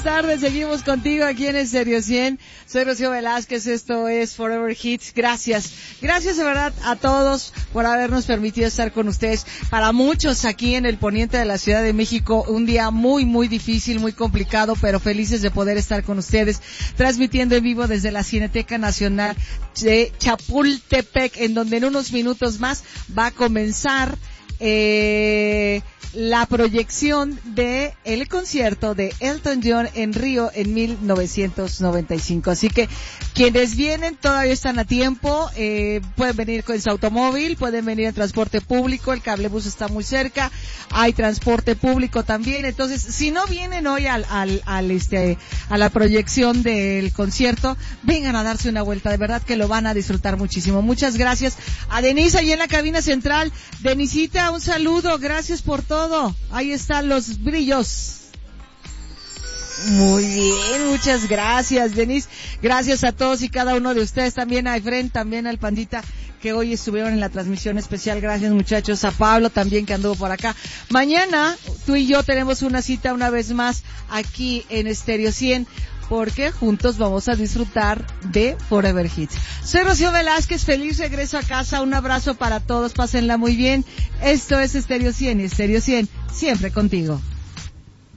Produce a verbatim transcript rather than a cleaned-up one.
buenas tardes. Seguimos contigo aquí en Estéreo cien. Soy Rocío Velázquez, esto es Forever Hits. Gracias. Gracias de verdad a todos por habernos permitido estar con ustedes. Para muchos aquí en el poniente de la Ciudad de México, un día muy, muy difícil, muy complicado, pero felices de poder estar con ustedes, transmitiendo en vivo desde la Cineteca Nacional de Chapultepec, en donde en unos minutos más va a comenzar eh la proyección de el concierto de Elton John en Río en mil novecientos noventa y cinco. Así que quienes vienen todavía están a tiempo, eh, pueden venir con su automóvil, pueden venir en transporte público, el cablebús está muy cerca, hay transporte público también. Entonces, si no vienen hoy al, al, al este, a la proyección del concierto, vengan a darse una vuelta, de verdad que lo van a disfrutar muchísimo. Muchas gracias a Denise allí en la cabina central. Denisita, un saludo, gracias por todo. Ahí están los brillos. Muy bien, muchas gracias, Denise. Gracias a todos y cada uno de ustedes, también a Efren, también al Pandita, que hoy estuvieron en la transmisión especial. Gracias, muchachos. A Pablo también, que anduvo por acá. Mañana, tú y yo tenemos una cita una vez más aquí en Estéreo cien, porque juntos vamos a disfrutar de Forever Hits. Soy Rocío Velázquez, feliz regreso a casa, un abrazo para todos, pásenla muy bien. Esto es Estéreo cien y Estéreo cien, siempre contigo.